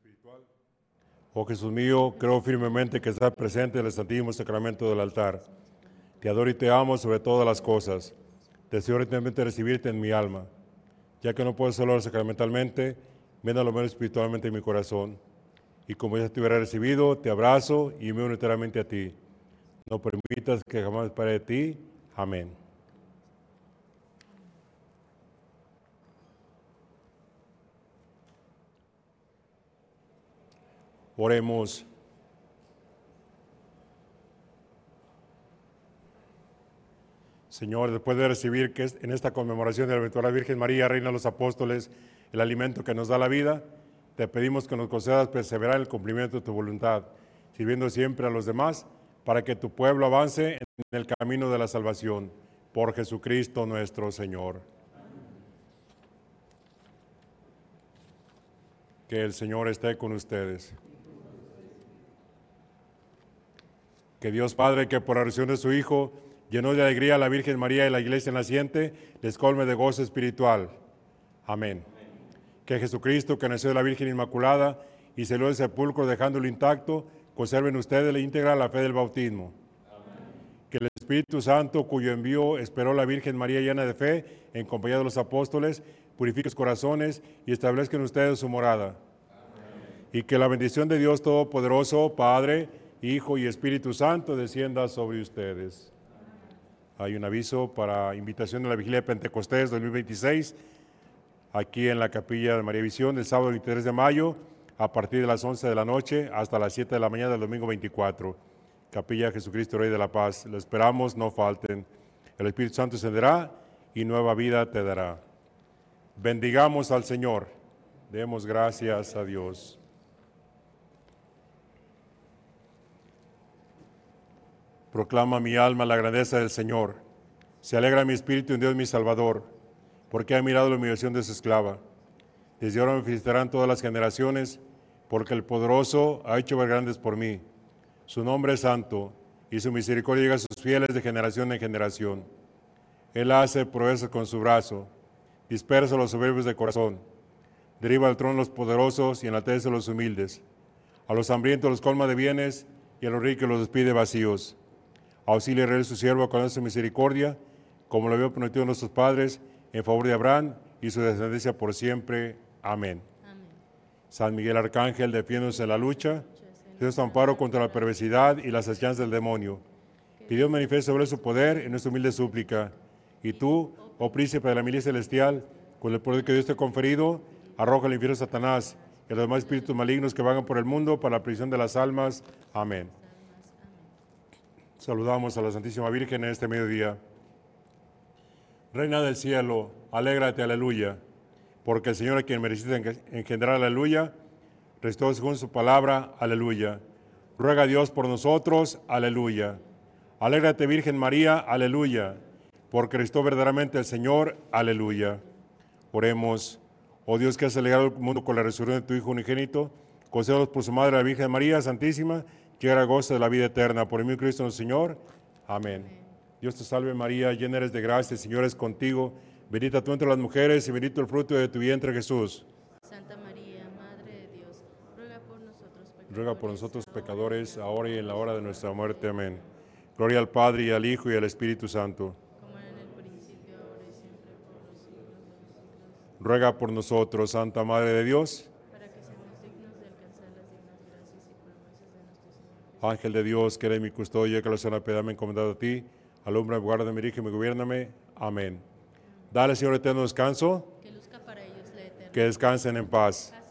espiritual. Oh Jesús mío, creo firmemente que estás presente en el Santísimo Sacramento del altar. Te adoro y te amo sobre todas las cosas. Deseo ardientemente recibirte en mi alma. Ya que no puedo hacerlo sacramentalmente, ven a lo menos espiritualmente en mi corazón. Y como ya te hubiera recibido, te abrazo y me uno enteramente a ti. No permitas que jamás me separe de ti. Amén. Oremos. Señor, después de recibir que en esta conmemoración de la Bienaventurada Virgen María, Reina de los Apóstoles, el alimento que nos da la vida, te pedimos que nos concedas perseverar en el cumplimiento de tu voluntad, sirviendo siempre a los demás, para que tu pueblo avance en el camino de la salvación. Por Jesucristo nuestro Señor. Que el Señor esté con ustedes. Que Dios Padre, que por la resurrección de su Hijo, llenó de alegría a la Virgen María y la Iglesia naciente, les colme de gozo espiritual. Amén. Que Jesucristo, que nació de la Virgen Inmaculada y salió del sepulcro dejándolo intacto, conserven ustedes la íntegra la fe del bautismo. Amén. Que el Espíritu Santo, cuyo envío esperó la Virgen María llena de fe, en compañía de los apóstoles, purifique sus corazones y establezca en ustedes su morada. Amén. Y que la bendición de Dios Todopoderoso, Padre, Hijo y Espíritu Santo, descienda sobre ustedes. Hay un aviso para invitación a la Vigilia de Pentecostés 2026, aquí en la Capilla de María Visión, el sábado 23 de mayo, a partir de las 11 de la noche hasta las 7 de la mañana del domingo 24. Capilla Jesucristo Rey de la Paz. Lo esperamos, no falten. El Espíritu Santo descenderá y nueva vida te dará. Bendigamos al Señor. Demos gracias a Dios. Proclama mi alma la grandeza del Señor. Se alegra mi espíritu en Dios mi Salvador, porque ha mirado la humillación de su esclava. Desde ahora me felicitarán todas las generaciones, porque el poderoso ha hecho ver grandes por mí. Su nombre es santo, y su misericordia llega a sus fieles de generación en generación. Él hace proezas con su brazo, dispersa a los soberbios de corazón, derriba al trono los poderosos y enaltece a los humildes. A los hambrientos los colma de bienes, y a los ricos los despide vacíos. Auxilia a Israel su siervo con su misericordia, como lo había prometido a nuestros padres, en favor de Abraham y su descendencia por siempre. Amén. Amén. San Miguel Arcángel, defiéndonos en la lucha, Dios amparo contra la perversidad y las acechanzas del demonio. Que Dios manifieste sobre su poder en nuestra humilde súplica. Y tú, oh príncipe de la milicia celestial, con el poder que Dios te ha conferido, arroja al infierno a Satanás y a los demás espíritus malignos que vagan por el mundo para la perdición de las almas. Amén. Saludamos a la Santísima Virgen en este mediodía. Reina del cielo, alégrate, aleluya, porque el Señor a quien mereciste engendrar, aleluya, restauró según su palabra, aleluya. Ruega a Dios por nosotros, aleluya. Alégrate, Virgen María, aleluya, porque restauró verdaderamente el Señor, aleluya. Oremos. Oh Dios, que has alegrado el mundo con la resurrección de tu Hijo unigénito, concédenos por su Madre, la Virgen María Santísima, que haga gozo de la vida eterna. Por el mismo Cristo nuestro Señor. Amén. Amén. Dios te salve María, llena eres de gracia, el Señor es contigo. Bendita tú entre las mujeres y bendito el fruto de tu vientre, Jesús. Santa María, Madre de Dios, ruega por nosotros pecadores, ahora y en la hora de nuestra muerte. Amén. Gloria al Padre, y al Hijo, y al Espíritu Santo. como era en el principio, ahora y siempre, por los siglos de los siglos. Ruega por nosotros, Santa Madre de Dios. Para que seamos dignos de alcanzar las dignas gracias y promesas de nuestro Señor. Ángel de Dios, que eres mi custodia, que la sana piedad me he encomendado a ti. Alumbra, guárdame, dirígeme, gobiérname. Amén. Dale, Señor, eterno descanso. Que luzca para ellos la eterna. Que descansen en paz.